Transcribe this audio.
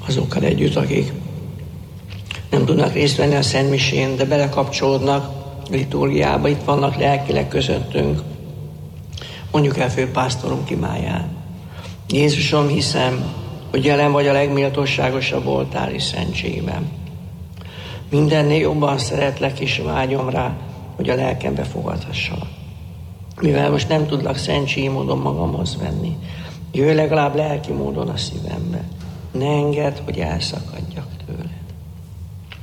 azokkal együtt, akik nem tudnak részt venni a szentmisén, de belekapcsolódnak a liturgiába, itt vannak lelkileg közöttünk. Mondjuk el főpásztorunk imáján. Jézusom, hiszem, hogy jelen vagy a legméltóságosabb oltári szentségben. Mindennél jobban szeretlek és vágyom rá, hogy a lelkembe fogadhassalak. Mivel most nem tudlak szentségi módon magamhoz venni, jöjj legalább lelki módon a szívembe. Ne engedd, hogy elszakadjak.